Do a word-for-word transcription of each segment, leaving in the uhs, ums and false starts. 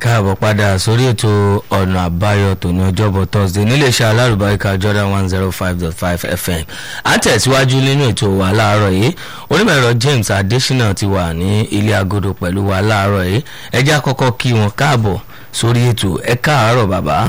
káàbọ̀ padà sórí ètò ọ̀nà àbáyọ tòní ọjọ́bọ̀ Thursday níléeṣẹ́ alárùbáríkà Jordan one zero five dot five F M. à ń tẹ̀síwájú nínú ètò wa láàárọ̀ yìí. onímọ̀-ẹ̀rọ James Adésínà ti wà ní ilé agodo pẹ̀lú wa láàárọ̀ yìí. ẹ jẹ́ àkọ́kọ́ kí wọn káàbọ̀ sórí ètò. ẹ káàárọ̀ bàbá.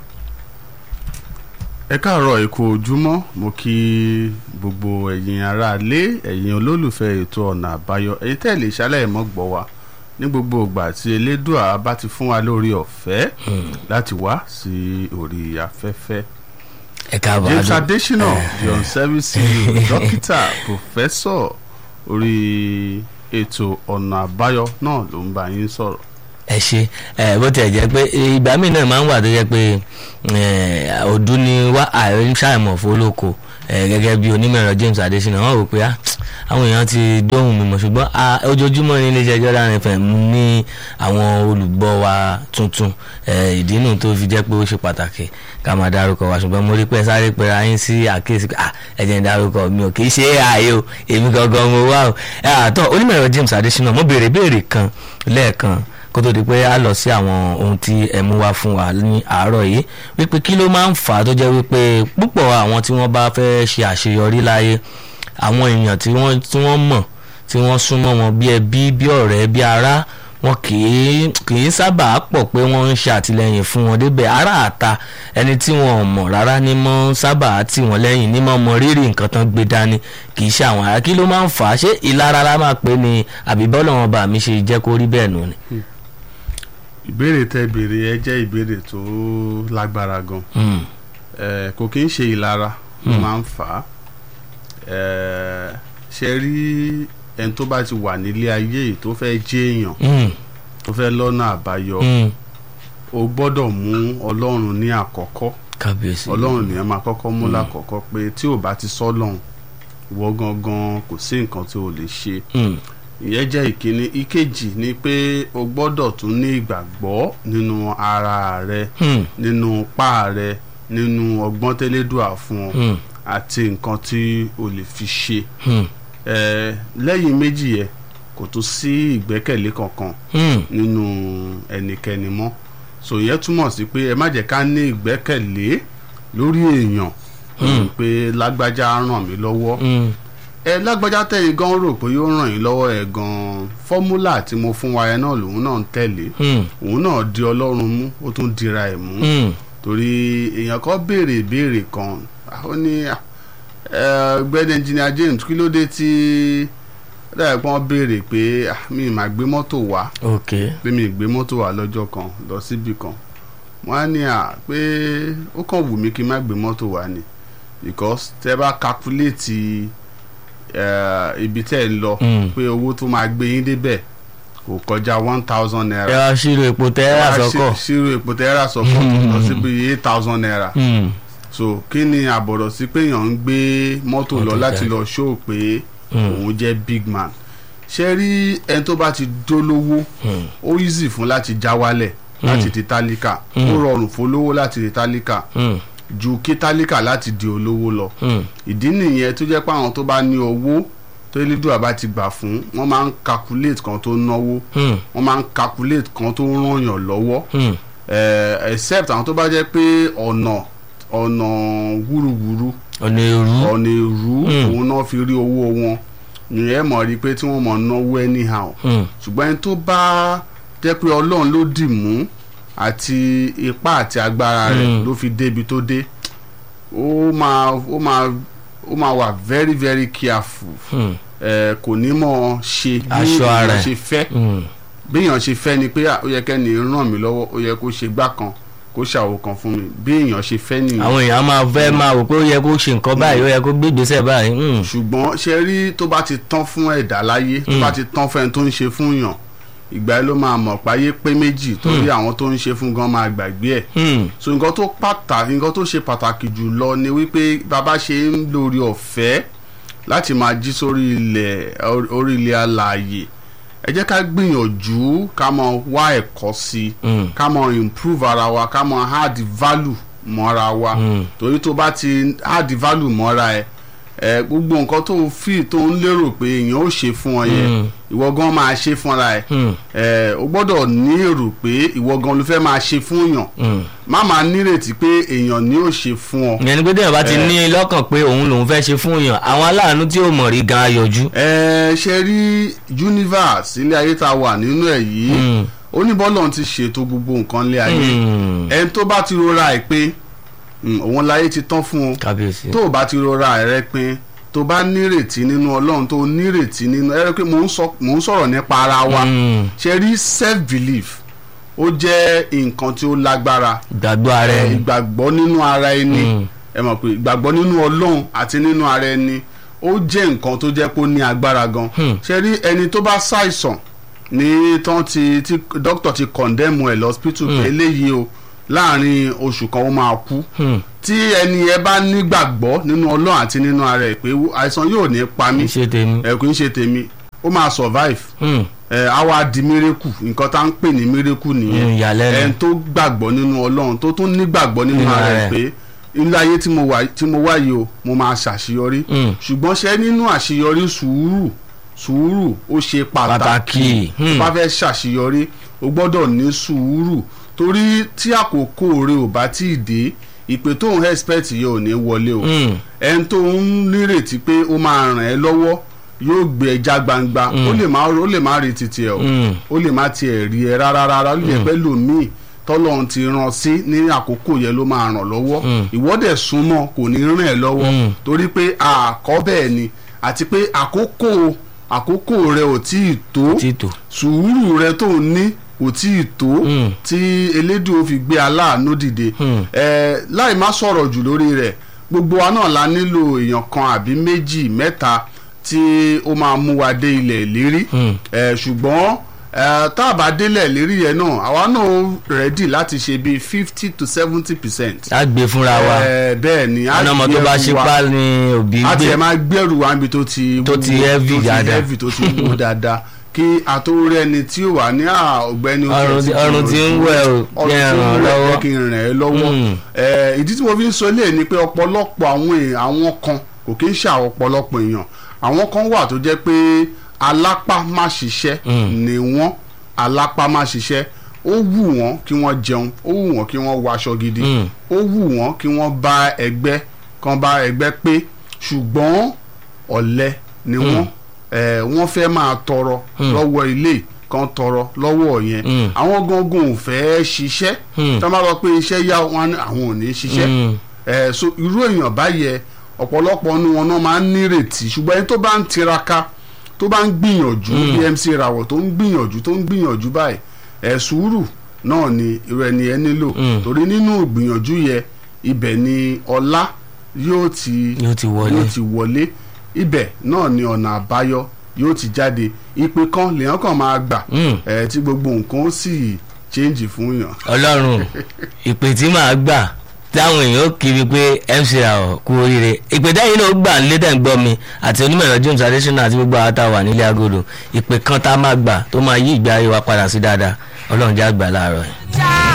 ẹ káàárọ̀ ẹ kú ojúmọ́. mo kí gbogbo ẹ̀yin aráalé, ẹ̀yin olólùfẹ́ ètò ọ̀nà àbáyọ, ẹ̀yin tẹ́lẹ̀ ìṣálẹ̀ mọ́ gbọ́ wa ní gbogbo ìgbà tí elédùà bá ti fún wa lórí ọ̀fẹ́ láti wá sí orí afẹ́fẹ́. ẹ káàbọ̀ James Adésínà the on-service dókítà pòfẹ́sọ̀ orí ètò ọ̀nà àbáyọ náà ló ń bá yín sọ̀rọ̀. ẹ ṣe ẹ bó tiẹ̀ jẹ́ pé ìgbà míì náà máa ń wà tó jẹ́ pé ọdún ni wá àìṣàìmọ̀ fólókò gẹ́gẹ́ bí onímọ̀-ẹ̀rọ James Adésínà wọ́n rò pé àwọn èèyàn ti dóhùn mímọ̀ ṣùgbọ́n ojoojúmọ́ ní iléeṣẹ́ Jordan F M ní àwọn olùgbọ́ wa tuntun ìdí nù tó fi jẹ́ pé ó ṣe pàtàkì ká máa dárúkọ wa ṣùgbọ́n mo rí pé sáré pé ayín sí àkíyèsí pé ẹ jẹ́ n dárúkọ mi ò kì í ṣe ààyè o èmi gangan mo wá o àtọ́ onímọ̀-ẹ̀rọ James Adésínà mo béèrè béèrè kan lẹ́ẹ̀kan kó tó di pé a lọ sí àwọn ohun tí ẹ mú wá fún wa ní àárọ̀ yìí wípé kí ló máa ń fà á tó jẹ́ wípé púpọ̀ àwọn tí wọ́n bá fẹ́ ṣe àṣeyọrí láyé àwọn èèyàn tí wọ́n tí wọ́n mọ̀ tí wọ́n súnmọ́ wọn bí ẹbí bí ọ̀rẹ́ bí ará wọn kì í kì í sábà pọ̀ pé wọ́n ń ṣe àtìlẹ́yìn fún wọn débẹ̀ ará àta ẹni tí wọn ò mọ̀ rárá ní mọ́ sábà tì wọ́n lẹ́yìn ní mọ́ mọ rírì nǹkan tán gbé dání kì í ṣe àwọn ará. kí ló máa ń fà á? ṣé ìlara la máa pè ní àbí bọ́lọ̀ wọn bá mi ṣe jẹ́ kó rí bẹ́ẹ̀ nù ni. ìbéèrè tẹ́ béèrè ẹ jẹ́ ìbéèrè tó lágbára gan kò kí ń ṣe ìlara ló máa ń fà á. ṣe rí ẹni tó bá ti wà nílé ayé yìí tó fẹ́ jẹ́ èèyàn tó fẹ́ lọ́nà àbáyọ o gbọ́dọ̀ mú ọlọ́run ní àkọ́kọ́. kábíyèsí ọlọ́run nìyẹn máa kọ́kọ́ mú lákọ̀ọ́kọ́ pé tí ò bá ti sọ́lọ́run ìwọ gangan kò sí nǹkan tí o lè ṣe. ìyẹn jẹ́ ìkíní. ìkejì ni pé o gbọ́dọ̀ tún ní ìgbàgbọ́ nínú ara rẹ nínú ipá rẹ nínú ọgbọ́n tẹ́lẹ́dùà fún ọ àti nǹkan tí o lè fi ṣe. lẹ́yìn méjì yẹn kò tún sí ìgbẹ́kẹ̀lé kankan nínú ẹnikẹ́ni mọ́. so ìyẹn túmọ̀ sí pé ẹ má jẹ́ ká ní ìgbẹ́kẹ̀lé lórí èèyàn pé lágbájá ràn mí lọ́wọ́. ẹ lágbájá tẹ̀yìn gan rò pé yóò ràn yín lọ́wọ́ ẹ̀ gan fọ́múlà tí mo fún wa ẹ náà lòun náà ń tẹ̀lé òun náà di ọlọ́run mú ó tún dira ẹ̀ mú. torí èèyàn kan béèrè ìbéèrè kan ó ní ọ̀gbẹ́ni engineer James kí ló dé tí dáìpọ́n béèrè pé mi máa gbé mọ́tò wá pé mi gbé mọ́tò wá lọ́jọ́ kan lọ síbì kan wọ́n á ní à pé ó kàn wù mí kí n má gbé mọ́tò wá ni because tẹ́ bá calculate ibi tẹ́ ń lọ pé owó tó máa gbé yín débẹ̀ kò kọjá one thousand naira. ẹ ṣírò epo tẹ́ẹ́rà sọ́kọ̀ ṣírò epo tẹ́ẹ́rà sọ́kọ̀ lọ síbi eight thousand naira. so kí ni àbọ̀dọ̀ sí pé èèyàn ń gbé mọ́tò lọ láti lọ show pé òun jẹ́ big man. ṣé rí ẹni tó bá ti dolówó ó easy fún láti já wálẹ̀ láti di tálíkà ó rọrùn fólówó láti di tálíkà ju kí tálíkà láti di olówó lọ. ìdí nìyẹn tó jẹ́ pé àwọn tó bá ní owó tó Elédùà bá ti gbà fún wọn máa ń calculate kan tó náwó wọn máa ń calculate kan tó ràn yàn lọ́wọ́ except àwọn tó bá jẹ́ pé ọ̀nà ọ̀nà wúruwúru ọ̀nà èrú ọ̀nà èrú òun náà fi rí owó wọn nìyẹn mọ̀ rí pé tí wọ́n mọ̀ náwó anyhow. ṣùgbọ́n ẹni tó bá jẹ́ pé Ọlọ́run ló dì mú àti ipá àti agbára rẹ̀ ló fi débi tó dé ó máa ó máa ó máa wà very very careful. kò ní mọ̀ ṣe bí èèyàn ṣe fẹ́ bí èèyàn ṣe fẹ́ ni pé ó yẹ kẹ́ni ràn mí lọ́wọ́ ó yẹ kó ṣe gbá kan kó ṣàwò kan fún mi bí èèyàn ṣe fẹ́ nìyẹn. àwọn èèyàn máa fẹ́ máa wò pé ó yẹ kó ṣe nǹkan báyìí ó yẹ kó gbé ìgbésẹ̀ báyìí. ṣùgbọ́n ṣe rí tó bá ti tán fún ẹ̀dá láyé tó bá ti tán fẹ́ni tó ń ṣe fún yàn ìgbà yẹn ló máa mọ̀ páyé pé méjì torí àwọn tó ń ṣe fún gan máa gbàgbé ẹ̀. so nǹkan tó pàtàkì nǹkan tó ṣe pàtàkì jù lọ ni wípé bàbá ṣe ń lórí ọ̀fẹ́ láti máa jí sórí ilẹ̀ orí ilẹ̀ alààyè ẹ jẹ́ ká gbìyànjú ká mọ wá ẹ̀kọ́ sí ká mọ improve ara wa ká mọ add value mọ́ra wa torí tó bá ti add value mọ́ra ẹ ẹ gbogbo nǹkan tó fi tó ń lérò pé èèyàn ó ṣe fún ọ yẹn ìwọ gan máa ṣe fúnra ẹ ẹ o gbọ́dọ̀ ní èrò pé ìwọ gan ló fẹ́ máa ṣe fún yàn má máa nírètí pé èèyàn ni ó ṣe fún ọ. ìyẹn ni pé téèyàn bá ti ní lọ́kàn pé òun lòun fẹ́ ṣe fún yàn àwọn aláàánú tí ò mọ̀ rí gan ayọ̀jú. ẹ ṣe rí universe ilé ayé tá a wà nínú ẹ yìí oníbọ́lọ̀ ti ṣètò gbogbo nǹkan lé ayé ẹni tó bá ti rora ẹ pé òun láyé ti tán fún o tó o bá ti rora rẹ pin tó bá nírètí nínú ọlọ́run tó nírètí nínú ẹ rẹ pé mò ń sọ̀rọ̀ nípa ara wa ṣe rí self belief ó jẹ́ nǹkan tí ó lágbára ìgbàgbọ́ ara ẹni ìgbàgbọ́ nínú ara ẹni ẹ mọ̀ pé ìgbàgbọ́ nínú ọlọ́run àti nínú ara ẹni ó jẹ́ nǹkan tó jẹ́ pé ó ní agbára gan ṣe rí ẹni tó bá ṣàìsàn ní tán ti tí dókítà ti condemn ẹ lọ́spítù pé eléyìí o láàrin oṣù kan ó máa kú tí ẹni ẹ bá nígbàgbọ́ nínú ọlọ́run àti nínú ara ẹ̀ pé àìsàn yóò ní pa mí ẹ kò ń ṣe tèmi ó máa survive ẹ á wá di miracle nǹkan tá ń pè ní miracle nìyẹn ẹni tó gbàgbọ́ nínú ọlọ́run tó tún nígbàgbọ́ nínú ara ẹ̀ pé ilé ayé tí mo wà tí mo wà yìí o mo máa ṣàṣeyọrí ṣùgbọ́n ṣe nínú àṣeyọrí sùúrù sùúrù ó ṣe pàtàkì tó bá fẹ́ ṣàṣeyọrí o gbọ́dọ̀ ní sùúrù torí tí àkókò rẹ ò bá tí ì dé ìpè tó ń expect yìí ò ní wọlé o ẹni tó ń nírètí pé ó máa ràn ẹ́ lọ́wọ́ yóò gbé ẹja gbangba ó lè má ó lè má rí títí ẹ o ó lè má tiẹ̀ rí ẹ rárá rárá ó lè pẹ́ lòmíì tọ́lọ́run ti ràn sí ní àkókò yẹn ló máa ràn lọ́wọ́ ìwọ́dẹ̀ súnmọ́ kò ní ràn ẹ́ lọ́wọ́ torí pé àkọ́ bẹ́ẹ̀ ni àti pé àkókò àkókò rẹ ò tí ì tó sùúrù rẹ tó ní kò tí ì tó tí elédùn ó fi gbé aláàánú dìde láì má sọ̀rọ̀ jù lórí rẹ̀ gbogbo wa náà la nílò èèyàn kan àbí méjì mẹ́ta tí ó máa mú wa dé ilẹ̀ ìlérí ṣùgbọ́n tá a bá délẹ̀ ìlérí yẹn náà àwa náà rẹ́dì láti ṣe bíi fifty to seventy percent. a gbé fúnra wa bẹ́ẹ̀ ni a gbé ẹrù wa ọ̀nà tó bá ṣe pa ni òbí gbé a tiẹ̀ máa gbẹ́rù wa níbi tó ti tó ti heavy dáadáa tó ti wú dáadáa kí àtòrí ẹni tí ó wà ní ọ̀gbẹ́ni ọrùn tí ń wẹ̀ ò kí ẹ ràn lọ́wọ́ kí n ràn ẹ́ lọ́wọ́ ìdí tí mo fi ń sọ eléyìí ni pé ọ̀pọ̀lọpọ̀ àwọn àwọn kan kò kí ń ṣe àwọn ọ̀pọ̀lọpọ̀ èèyàn àwọn kan wà tó jẹ́ pé alápá má ṣiṣẹ́ ni wọ́n alápá má ṣiṣẹ́ ó wù wọ́n kí wọ́n jẹun ó wù wọ́n kí wọ́n wọ aṣọ gidi ó wù wọ́n kí wọ́n bá ẹgbẹ́ kan bá ẹgbẹ́ pé ṣùgbọ́n ọ̀lẹ ni wọ́n wọ́n fẹ́ máa tọrọ lọ́wọ́ ilé kan tọrọ lọ́wọ́ yẹn àwọn gangan ò fẹ́ ṣiṣẹ́ tí wọ́n bá lọ pé iṣẹ́ yá wọn àwọn ò ní ṣiṣẹ́ so irú èèyàn báyẹn ọ̀pọ̀lọpọ̀ nu wọn náà máa ń nírètí ṣùgbọ́n ẹni tó bá ń tiraka tó bá ń gbìyànjú bí M C Rawọ tó ń gbìyànjú tó ń gbìyànjú báyìí ẹ̀ sùúrù náà ni irú ẹni ẹ nílò torí nínú ìgbìyànjú yẹn ibẹ̀ ni ọlá yóò ti wọlé ibẹ̀ náà ni ọ̀nà àbáyọ yóò ti jáde ìpè kan lèèyàn kan máa gbà ẹ̀ tí gbogbo nǹkan ó sì change fún yàn. Ọlọ́run ìpè tí màá gbà táwọn èèyàn kiri pé M C Rawọ kú oríire ìpè tẹ́yìn náà gbà ń létẹ̀ ń gbọ́ mi àti onímọ̀ ẹ̀rọ James Adesina àti gbogbo àwọn táwa nílé agodo ìpè kan tá a máa gbà tó máa yí ìgbé ayé wa padà sí dáadáa Ọlọ́run já gbà láàárọ̀ yìí.